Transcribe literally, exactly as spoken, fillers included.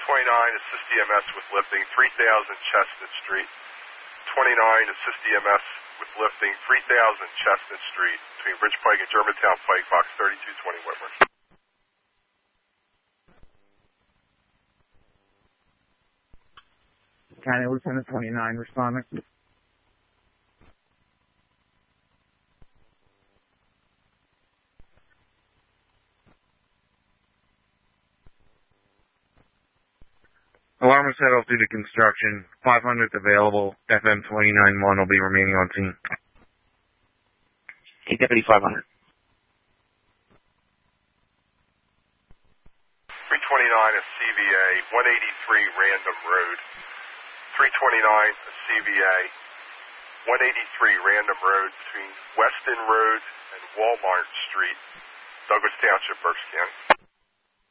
twenty-nine, assist E M S with lifting, three thousand Chestnut Street. twenty-nine, assist E M S with lifting, three thousand Chestnut Street, between Ridge Pike and Germantown Pike, box thirty-two twenty Whitmer. County Lieutenant twenty-nine responding. Alarm was set off due to construction. five hundredth available. F M twenty-nine one will be remaining on scene. Hey, Deputy five hundred. three twenty-nine, a C V A, one eighty-three Random Road. three twenty-nine, a C V A, one eighty-three Random Road between Weston Road and Walmart Street, Douglas Township, Berks County.